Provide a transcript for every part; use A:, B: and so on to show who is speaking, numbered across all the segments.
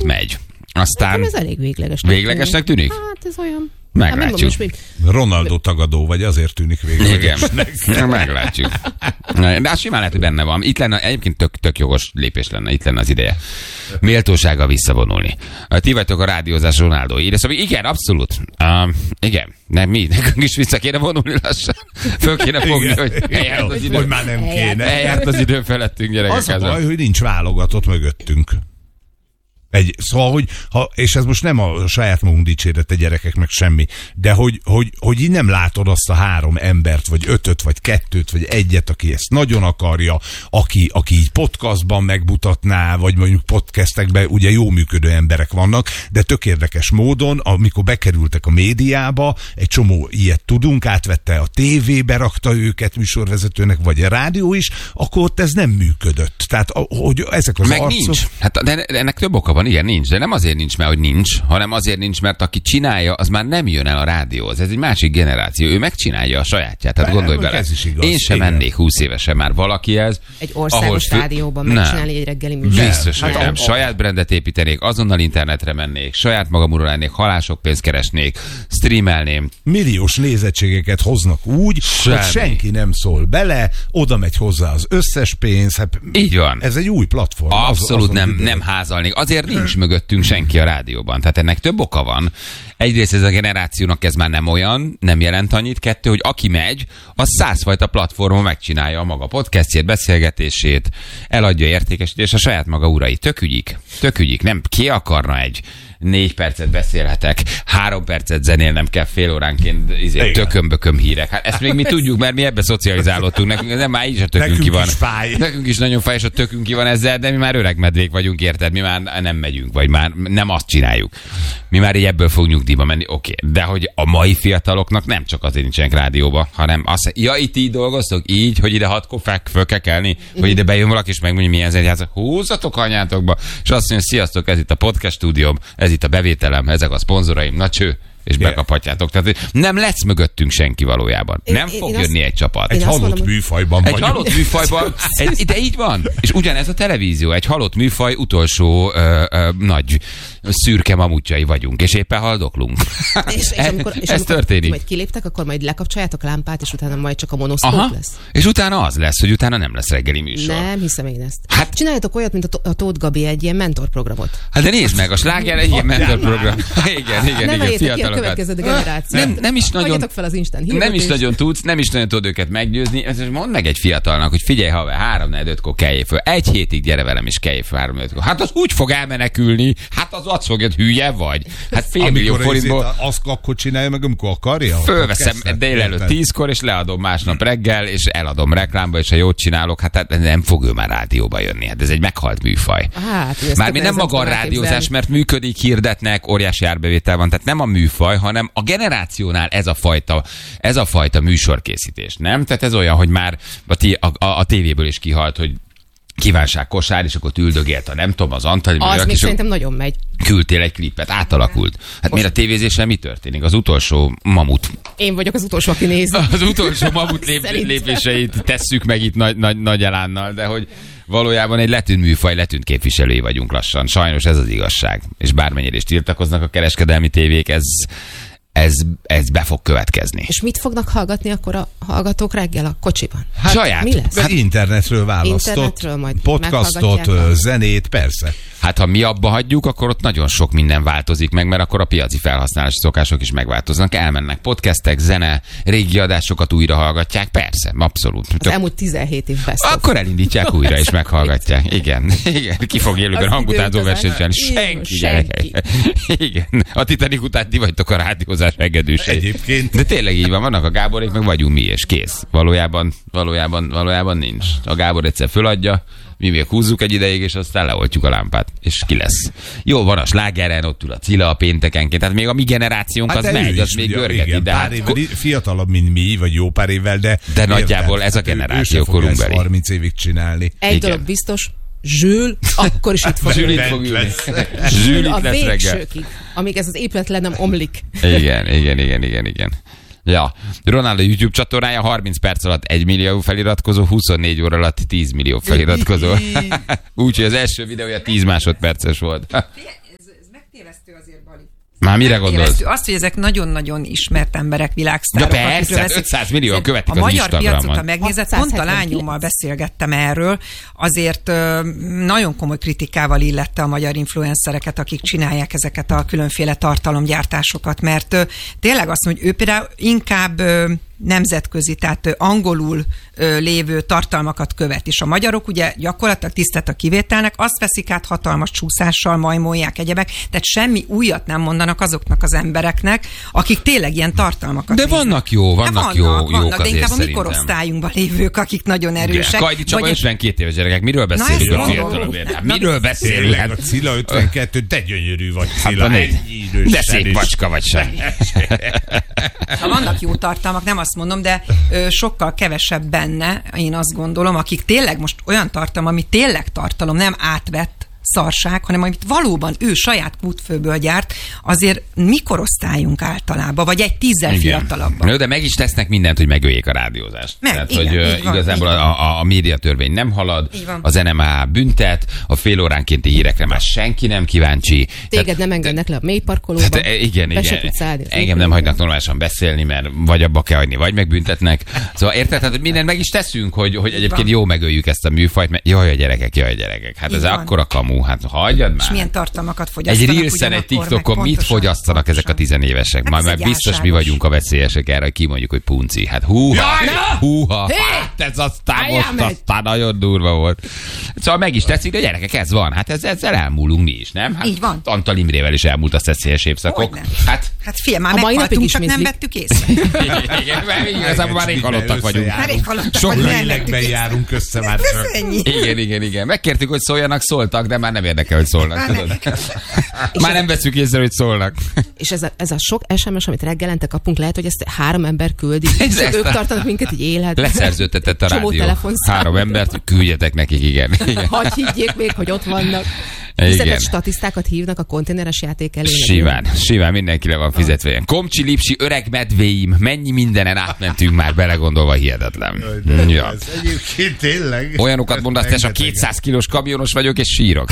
A: megy. Aztán
B: ez elég
A: véglegesnek tűnik?
B: Hát ez olyan...
A: Meglátjuk.
C: Ronaldo tagadó vagy, azért tűnik véglegesnek.
A: Igen, meglátjuk. De simán lehet, hogy benne van. Itt lenne, egyébként tök jogos lépés lenne, itt lenne az ideje. Méltósággal visszavonulni. Ti vagytok a rádiózás Ronaldói. De szóval igen, abszolút. Igen, nekünk is vissza kéne vonulni lassan. Föl kéne fogni, hogy eljárt az idő.
C: Hogy már nem kéne.
A: Eljárt az idő felettünk, gyerekek.
C: Az a baj, hogy nincs válogatott mögöttünk. Szóval, hogy és ez most nem a saját magunk dicsérete gyerekeknek semmi, de hogy így nem látod azt a 3 embert, vagy 5-öt, vagy 2-t, vagy 1-et, aki ezt nagyon akarja, aki így podcastban megmutatná, vagy mondjuk podcastekben ugye jó működő emberek vannak, de tök érdekes módon, amikor bekerültek a médiába, egy csomó ilyet tudunk, átvette a tévébe, rakta őket műsorvezetőnek, vagy a rádió is, akkor ott ez nem működött. Tehát, hogy ezek az
A: meg
C: arcok...
A: nincs. Hát de ennek több oka van. Igen, nincs, de nem azért nincs, mert hogy nincs, hanem azért nincs, mert aki csinálja, az már nem jön el a rádióhoz. Ez egy másik generáció, ő megcsinálja a sajátját. Tehát gondolj bele. Én sem mennék 20 évesen már valakihez.
B: Egy országos rádióban megcsinálni egy reggeli műsort.
A: Biztos, hogy nem. Saját brandet építenék, azonnal internetre mennék, saját magamról lennék, halások pénzt keresnék, streamelném.
C: Milliós nézettségeket hoznak úgy, hogy senki nem szól bele, oda megy hozzá az összes pénz. Hát
A: így van.
C: Ez egy új platform.
A: Abszolút nem házalnék. Azért nincs mögöttünk senki a rádióban. Tehát ennek több oka van. Egyrészt ez a generációnak ez már nem olyan, nem jelent annyit. 2, hogy aki megy, az 100 fajta platformon megcsinálja a maga podcastjét, beszélgetését, eladja értékesítést, és a saját maga urai. Tök ügyik. Nem, ki akarna 4 percet beszélhetek, 3 percet zenélnem kell fél óránként tökömbököm hírek. Hát ezt még mi tudjuk, mert mi ebbe szocializálódtunk. Nekünk nem már így is a tökünk ki van. Nekünk is nagyon fáj, és a tökünk ki van ezzel, de mi már öreg medvék vagyunk, érted? Mi már nem megyünk, vagy már nem azt csináljuk. Mi már így ebből fogunk nyugdíjba menni, oké. De hogy a mai fiataloknak nem csak azért nincsenek rádióba, hanem azt, itt így dolgoztok, így, hogy ide 6-kor föl kell kelni, hogy ide bejön valaki, és megmondja, milyen zenét. Húzzatok anyátokba, és azt mondja, sziasztok, ez itt a podcast stúdióm, ez itt a bevételem, ezek a szponzoraim, na cső, és bekaphatjátok. Tehát nem lesz mögöttünk senki valójában. Nem fog jönni egy csapat.
C: Egy halott műfajban vagyunk.
A: Egy halott műfajban, de így van. És ugyanez a televízió, egy halott műfaj utolsó nagy szürke mamutjai vagyunk, és éppen haldoklunk. Ez történik.
B: Majd kiléptek, akkor majd lekapcsoljátok a lámpát, és utána majd csak a monoszkóp lesz.
A: És utána az lesz, hogy utána nem lesz reggeli műsor.
B: Nem hiszem én ezt. Hát csináljatok olyat, mint a Tóth Gabi, egy ilyen mentorprogramot.
A: Hát de nézd meg, a Sláger egy ilyen mentorprogram. Igen,
B: fiatalokat. A következő generáció.
A: Nem is nagyon.
B: Fel az Instán
A: nem is nagyon tudod őket meggyőzni. Mondd meg egy fiatalnak, hogy figyelj, haver, 3-4-5-kor keljél föl. 1 hétig gyere velem, és keljél föl 3-4-5-kor. Hát az úgy fog elmenekülni. Hát az azt fogja, hülye vagy. Hát $5 millió forintból.
C: Azt akkor csinálja meg, amikor akarja?
A: Fölveszem délelőtt 10-kor, és leadom másnap reggel, és eladom reklámba, és ha jót csinálok, hát nem fog ő már rádióba jönni. Hát ez egy meghalt műfaj. Mármint nem maga a rádiózás, mert működik, hirdetnek, óriási árbevétel van. Tehát nem a műfaj, hanem a generációnál ez a fajta műsorkészítés, nem? Tehát ez olyan, hogy már a tévéből is kihalt, hogy kívánság kosár, és akkor üldögélt a nem tudom, az Antali.
B: Az még szerintem nagyon megy.
A: Küldtél egy klipet, átalakult. Hát miért a tévézéssel mi történik? Az utolsó mamut.
B: Én vagyok az utolsó, aki nézi.
A: Az utolsó mamut lépéseit tesszük meg itt nagy elánnal, de hogy valójában egy letűnt műfaj, letűnt képviselői vagyunk lassan. Sajnos ez az igazság. És bármennyire is tiltakoznak a kereskedelmi tévék, ez be fog következni. És
B: mit fognak hallgatni akkor a hallgatók reggel a kocsiban?
A: Hát, saját.
B: Mi lesz?
C: Internetről választott, podcastot, zenét, persze.
A: Hát ha mi abba hagyjuk, akkor ott nagyon sok minden változik meg, mert akkor a piaci felhasználási szokások is megváltoznak. Elmennek podcastek, zene, régi adásokat újra hallgatják, persze, abszolút.
B: Az elmúlt 17 év best.
A: Akkor elindítják újra és meghallgatják. Igen. Ki fog élőben hangutánzó versenyt csinálni? Senki. Igen. A Titanic után ti vagytok a rádiózás engedősei.
C: Egyébként.
A: De tényleg így van, vannak a Gáborék, meg vagyunk mi, és kész. Valójában nincs. A Gábor egyszer föladja, mi még húzzuk egy ideig, és aztán leoltjuk a lámpát, és ki lesz. Jó, van a Slágeren, ott ül a Cilla a pénteken, tehát még a mi generációnk az megy, az még görgeti.
C: Igen, de pár évvel fiatalabb, mint mi, vagy jó pár évvel, de
A: nagyjából ez a generáció korunkbeli.
C: 30 évig csinálni.
B: Egy dolog biztos, Zsül, akkor is itt fog ülni.
A: Zsül itt lesz reggel.
B: Amíg ez az épület le nem omlik.
A: Igen. Ja, Ronaldo YouTube csatornája 30 perc alatt 1 millió feliratkozó, 24 óra alatt 10 millió feliratkozó. Úgyhogy az első videója 10 másodperces volt.
D: Ez Tévesztő azért, Bali.
A: Már mire gondolsz?
D: Azt, hogy ezek nagyon-nagyon ismert emberek, világsztárok.
A: Ja persze, 500 millióan követik az Instagramon.
D: A magyar piacot, ha megnézed, pont a lányommal beszélgettem erről, azért nagyon komoly kritikával illette a magyar influencereket, akik csinálják ezeket a különféle tartalomgyártásokat, mert tényleg azt mondja, hogy ő például inkább nemzetközi, tehát angolul lévő tartalmakat követ. És a magyarok ugye gyakorlatilag tisztelt a kivételnek, azt veszik át hatalmas csúszással, majmolják egyebek, tehát semmi újat nem mondanak azoknak az embereknek, akik tényleg ilyen tartalmakat
A: De vannak jók
D: de
A: azért
D: inkább a mi
A: szerintem.
D: korosztályunkban lévők, akik nagyon erősek.
A: Kajdi Csaba 52 éves gyerekek, miről beszélünk a fiatalabbért? Miről beszélünk?
C: Tényleg, a Cilla 52, te gyönyörű vagy, Cilla.
A: De szép bacska vagy sem.
D: Vannak jó tartalmak, nem azt mondom, de sokkal kevesebb benne, én azt gondolom, akik tényleg most olyan tartalom, ami tényleg tartalom, nem átvett szarság, hanem amit valóban ő saját kútfőből gyárt, azért mi korosztályunk általában, vagy egy 10 fiatalabban.
A: De meg is tesznek mindent, hogy megöljék a rádiózást. Tehát,
D: igen,
A: hogy
D: van,
A: igazából a médiatörvény nem halad, az NMA büntet, a félóránkénti hírekre már senki nem kíváncsi.
B: Téged nem engednek le a mélyparkolóba.
A: Igen. Engem nem hagynak normálisan beszélni, mert vagy abba kell hagyni, vagy megbüntetnek. Szóval érted, hát mindent meg is teszünk, hogy egyébként jó megöljük ezt a műfajt, mert jaj a gyerekek. Hát ez akkora kamu. Hát hagyjad már.
D: És milyen tartalmakat fogyasztanak?
A: Egy Reelsen, egy TikTokon mit fogyasztanak ezek a tizenévesek? Hát már biztos mi vagyunk a veszélyesek erre, hogy kimondjuk, hogy punci. Hát húha. Hát ez aztán nagyon durva volt. Szóval meg is tetszik, de gyerekek, ez van. Hát ezzel elmúlunk mi is, nem? Hát
D: így van.
A: Antal Imrével is elmúlt a szeszélyes évszakok.
D: Hát fél, már meghaltunk, csak nem vettük észre.
A: Igen, mert igazából már rég halottak vagyunk.
C: Sok lélekben járunk össze már.
A: Igen. Megkértük, hogy szóljanak, szóltak, de már nem érdekel, hogy szólnak. Tudod? Már nem veszük észre, hogy szólnak.
B: És ez a sok SMS, amit reggelente kapunk, lehet, hogy ezt 3 ember küldi. És ők tartanak minket így életben.
A: Leszerződtetett a rádió 3 embert, küldjetek nekik, igen.
B: Hadd higgyék még, hogy ott vannak. Fizetett statisztákat hívnak a konténeres játék elé.
A: Simán mindenkire van fizetve ilyen. Komcsi, Lipsi, öreg medvéim, mennyi mindenen átmentünk már belegondolva, hihetetlen. Ja.
C: Ez egyébként tényleg.
A: Olyanokat mondasz, a 200 kilós kamionos vagyok, és sírok.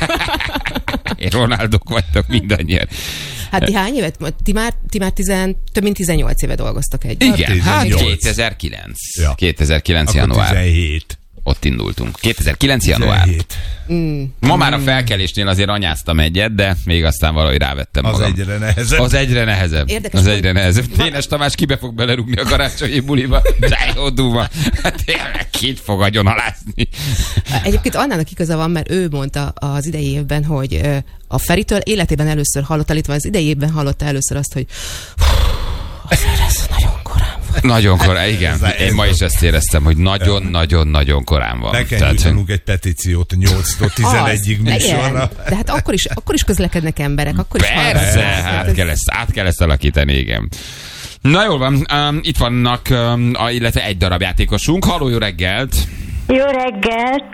A: Én Ronaldok vagytok mindannyian.
B: Hát ti hány évet? Ti már több mint 18 éve dolgoztak együtt.
A: Igen, hát 2009. Ja. 2009 január.
C: 17.
A: Ott indultunk. 2009 január. Ma már a felkelésnél azért anyáztam egyet, de még aztán valahogy rávettem magam. Az egyre nehezebb.
B: Érdekes,
A: Dénes Tamás kibe fog belerúgni a karácsonyi buliba. De jó durva. Hát tényleg két fog agyon alázni.
B: Egyébként Annának igaza van, mert ő mondta az idei évben, hogy a Feritől életében először hallotta, illetve az idei évben hallotta először azt, hogy azért ez nagyon korán volt.
A: Nagyon korán, igen. Én ma is ezt éreztem, hogy nagyon-nagyon-nagyon korán van.
C: Meg kell nyújtanunk egy petíciót 8-tól 11-ig műsorra.
B: De hát akkor is közlekednek emberek. Akkor is
A: persze, át kell ezt alakítani, igen. Na jól van, itt vannak, illetve egy darab játékosunk. Halló, jó reggelt!
E: Jó reggelt!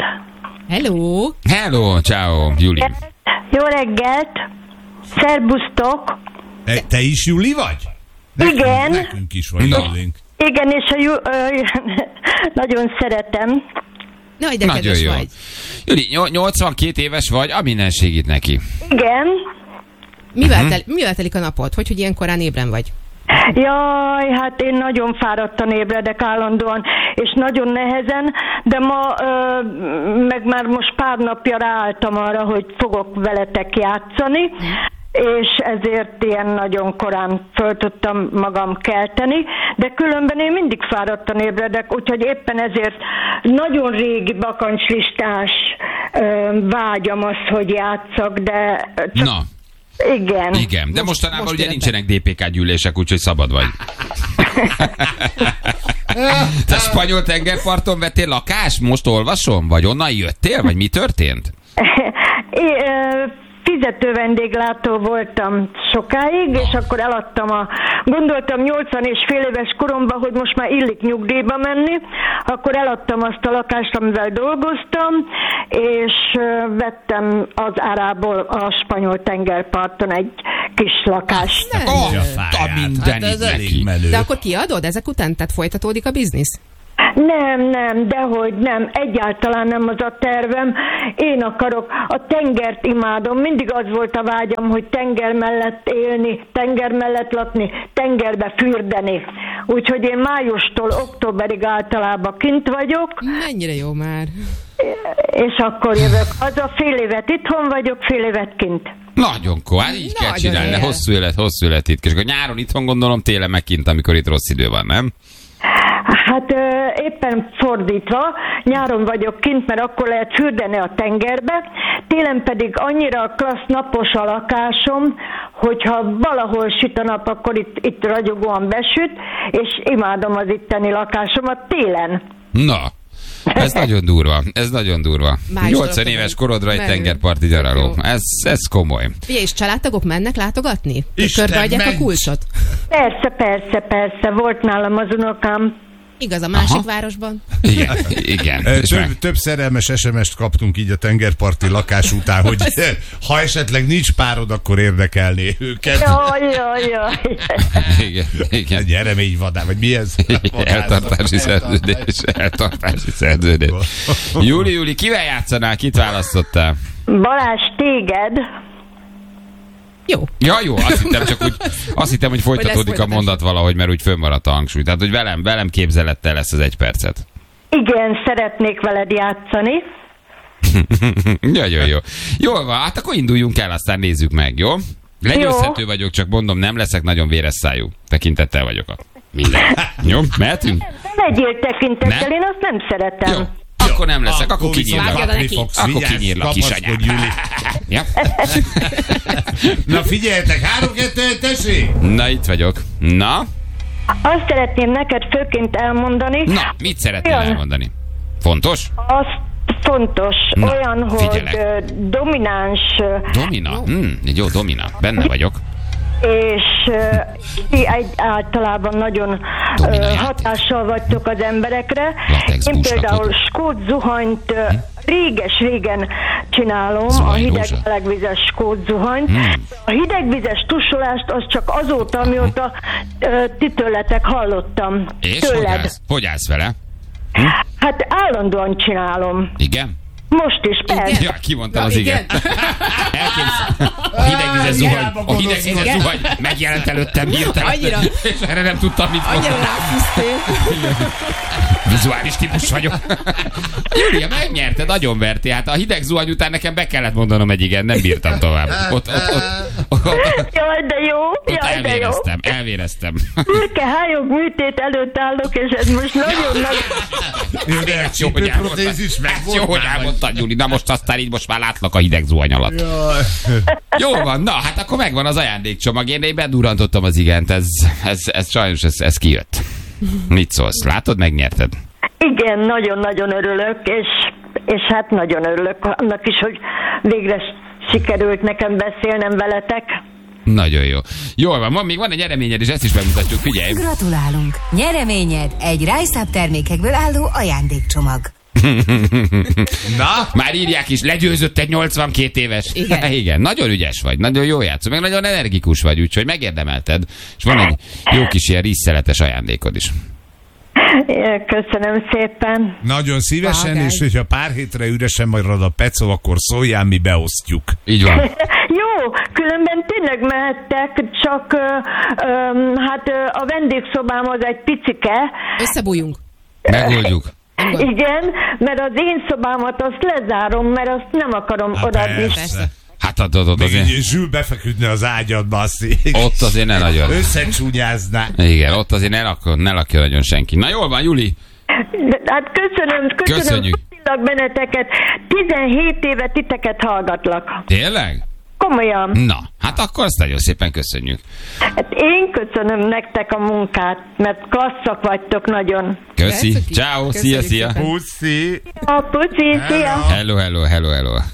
B: Hello,
A: ciao, Juli.
E: Jó reggelt! Szerbusztok!
C: Te is Juli vagy?
E: Igen.
C: Nekünk is van Julink.
E: Igen, és nagyon szeretem.
A: Nagyon jó. Vagy. Juli, 82 éves vagy, a minden segít neki.
E: Igen.
B: Mivel telik a napod? Hogy ilyen korán ébren vagy?
E: Jaj, hát én nagyon fáradtan ébredek állandóan, és nagyon nehezen, de ma meg már most pár napja ráálltam arra, hogy fogok veletek játszani, és ezért ilyen nagyon korán föl tudtam magam kelteni, de különben én mindig fáradtan ébredek, úgyhogy éppen ezért nagyon régi bakancslistás vágyam az, hogy játszak, de csak...
A: Na.
E: Igen,
A: de mostanában ugye nincsenek DPK gyűlések, úgyhogy szabad vagy. Te spanyol tengerparton vettél lakást? Most olvasom? Vagy onnan jöttél? Vagy mi történt?
E: Fizető vendéglátó voltam sokáig, és akkor eladtam gondoltam 80 és fél éves koromban, hogy most már illik nyugdíjba menni, akkor eladtam azt a lakást, amivel dolgoztam, és vettem az árából a spanyol tengerparton egy kis lakást.
A: Mindenit neki.
B: De akkor kiadod ezek után? Tehát folytatódik a biznisz?
E: Nem, dehogy nem, egyáltalán nem az a tervem. Én akarok, a tengert imádom, mindig az volt a vágyam, hogy tenger mellett élni, tenger mellett lakni, tengerbe fürdeni. Úgyhogy én májustól októberig általában kint vagyok.
B: Mennyire jó már.
E: És akkor jövök haza, fél évet itthon vagyok, fél évet kint.
A: Nagyon komoly, hát így kell
B: Nagyon
A: csinálni,
B: él.
A: hosszú élet itt. És akkor nyáron itthon gondolom, télen meg kint, amikor itt rossz idő van, nem?
E: Hát éppen fordítva, nyáron vagyok kint, mert akkor lehet fürdeni a tengerbe, télen pedig annyira klassz napos a lakásom, hogyha valahol süt a nap, akkor itt ragyogóan besüt, és imádom az itteni lakásomat télen.
A: Na, ez nagyon durva, ez nagyon durva.
B: Május
A: 80
B: alatt
A: éves
B: vagy.
A: korodra egy
B: Menő.
A: tengerparti gyaraló. Ez komoly.
B: Figyelj, és családtagok mennek látogatni?
C: Isten
B: Körbeadják a
C: ments!
B: kulcsot?
E: Persze, volt nálam az unokám.
B: Igaz, a másik
A: Aha.
B: városban?
A: Igen. És meg-
C: Több szerelmes SMS-t kaptunk így a tengerparti lakás után, hogy ha esetleg nincs párod, akkor érdekelné őket.
E: Jaj.
A: Igen.
C: Egy reményvadár, vagy mi ez?
A: Eltartási szerződés. Júli, kivel játszanál? Kit választottál?
E: Balázs, téged?
B: Jó.
A: Ja, jó, azt hittem, hogy folytatódik a
B: folytatás.
A: mondat valahogy, mert úgy fönnmaradt a hangsúly. Tehát, hogy velem képzelettel lesz az 1 percet.
E: Igen, szeretnék veled játszani.
A: Nagyon jó. Jól van, hát akkor induljunk el, aztán nézzük meg, jó? Legyőzhető vagyok, csak mondom, nem leszek nagyon véres szájú. Tekintettel vagyok a minden. Jó, mehetünk?
E: Legyél tekintettel,
A: Nem?
E: én azt nem szeretem.
A: Jó. Akkor nem leszek, akkor kinyírlak.
B: Vágja neki.
A: Akkor kinyírlak, kisanyám. Ja?
C: Na figyeljetek, 3-2-1, tessék!
A: Na, itt vagyok. Na,
E: Azt szeretném neked főként elmondani,
A: mit szeretnél
E: Olyan.
A: elmondani? Fontos?
E: azt fontos,
A: Na,
E: olyan, hogy
A: figyelek.
E: domináns,
A: Domina? Egy jó domina. Benne vagyok.
E: és ti általában nagyon
A: Domina játék.
E: hatással vagytok az emberekre.
A: Latex
E: Én
A: búslakod.
E: például skót zuhanyt réges-régen csinálom,
A: Zuhany
E: a hideg
A: rózsa.
E: melegvizes skót zuhanyt. A hidegvizes tusolást az csak azóta, amióta ti tőletek hallottam.
A: És
E: Tőled.
A: hogy állsz vele?
E: Hát állandóan csinálom.
A: Igen?
E: Most is, persze.
A: Ja, kimondtam az igen. Elképzel. A hidegvizes zuhany megjelent előttem hirtelen.
B: Annyira.
A: És erre nem tudtam mit
B: Annyira
A: mondani.
B: ráfűztél.
A: Vizuális típus vagyok. Júlia, megnyerte, nagyon verti. Hát a hideg zuhany után nekem be kellett mondanom egy igen, nem bírtam tovább. Ott
E: Jaj, de jó, jaj, de jó.
A: elvéreztem.
E: Fürkehályog műtét előtt állok, és ez most nagyon-nagyon...
A: Jó, hogy
C: Protézis meg
A: Jó, hogy elmondtad, Júli. Na most aztán így most már látlak a hideg zuhany alatt. Jó van, na hát akkor megvan az ajándékcsomag. Én bedurrantottam az igent, ez sajnos ez kijött. Mit szólsz? Látod, megnyerted?
E: Igen, nagyon-nagyon örülök, és hát nagyon örülök annak is, hogy végre sikerült nekem beszélnem veletek.
A: Nagyon jó. Jól van, még van egy eredményed, és ezt is bemutatjuk, figyelj.
F: Gratulálunk! Nyereményed egy Rise-Up termékekből álló ajándékcsomag.
C: Na?
A: Már írják is, legyőzött egy 82 éves.
B: Igen.
A: Igen, nagyon ügyes vagy, nagyon jó játszol, meg nagyon energikus vagy, úgyhogy megérdemelted. És van egy jó kis ilyen rízszeletes ajándékod is.
E: Köszönöm szépen.
C: Nagyon szívesen,
B: Vágány.
C: és hogyha pár hétre üresen marad a pecó, akkor szóljál, mi beosztjuk.
A: Így van.
E: Jó, különben tényleg mehettek, csak hát a vendégszobám az egy picike.
B: Összebújjunk.
A: Megoldjuk.
E: Igen, mert az én szobámat azt lezárom, mert azt nem akarom odaadni.
B: Persze.
A: Hát adod
C: Még
A: azért.
C: Zsül befeküdne az ágyadba, azt
A: Ott azért ne nagyon.
C: összecsúnyázná.
A: Igen, ott azért ne lakja nagyon senki. Na jól van, Juli.
E: Hát köszönöm,
A: Köszönjük.
E: tudlak benneteket. 17 éve titeket hallgatlak.
A: Tényleg?
E: Komolyan.
A: Na, hát akkor azt nagyon szépen köszönjük.
E: Hát én köszönöm nektek a munkát, mert klasszak vagytok nagyon.
A: Köszi.
B: Persze,
A: Ciao,
B: köszönjük
A: szia.
B: szépen.
C: Puszi.
E: A puci, szia!
A: Hello.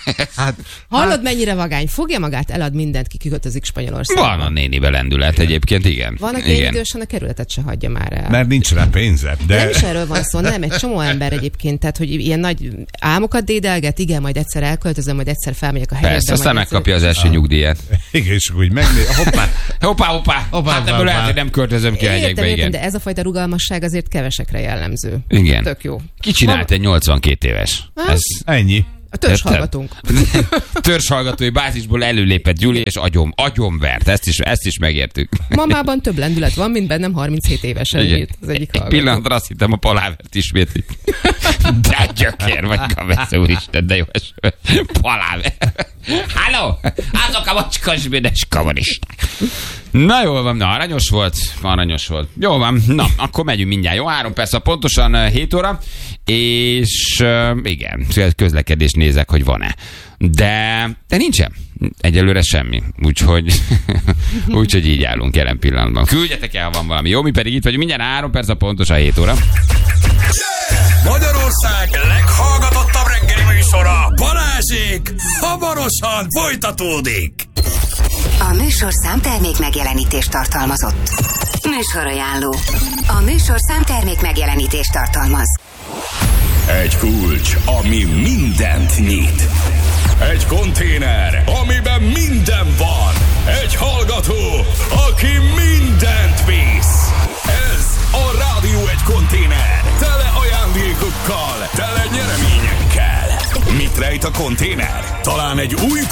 B: Hallod, mennyire vagány? Fogja magát, elad mindent, kiköltözik Spanyolországba.
A: Van a nénibe lendület egyébként, igen.
B: Van, aki
A: igen.
B: idősen a kerületet se hagyja már el.
C: Mert nincs rá pénze.
B: De nem is erről van szó, nem, egy csomó ember egyébként, tehát hogy ilyen nagy álmokat dédelget, igen, majd egyszer elköltözöm, majd egyszer felmegyek a helyedbe.
A: Persze, aztán megkapja az első nyugdíjat.
C: Igen, és úgy megnéz.
A: Hoppá. Hát ebből lehet, hogy nem költözöm ki a hegyekbe, igen.
B: Értem, de ez a fajta rugalmasság azért kevesekre jellemző.
A: Igen.
B: Tök jó.
A: Ki csinált egy 82 éves? Ez
C: Ennyi.
B: A törzshallgatónk.
A: Törzshallgatói bázisból előlépett Gyuli, és agyonvert. Ezt is megértük.
B: Mamában több lendület van, mint bennem 37 évesen írt az egyik hallgató.
A: Pillanatra azt hittem, a palávert ismétlik. De gyökér vagy, Kavesz, úristen, de jó eső. Paláver. Halló! Azok a macskasbédes kavaristák. Na jól van, aranyos volt. Jó van, na, akkor megyünk mindjárt. Jó, 3 perc, pontosan 7 óra, és igen, közlekedést nézek, hogy van-e. De nincsen. Egyelőre semmi. Úgyhogy így állunk jelen pillanatban. Küldjetek el, ha van valami. Jó, mi pedig itt vagyunk mindjárt 3 perc, pontosan 7 óra.
G: Magyarország leghallgatottabb reggeli műsora, Balázsék hamarosan folytatódik.
F: A műsorszám termék megjelenítést tartalmazott. Műsorajánló. A műsorszám termék megjelenítést tartalmaz.
G: Egy kulcs, ami mindent nyit. Egy konténer, amiben minden van. Egy hallgató, aki mindent visz. Ez a Rádió Egy konténer. Tele ajándékokkal, tele nyereményekkel. Mit rejt a konténer? Talán egy új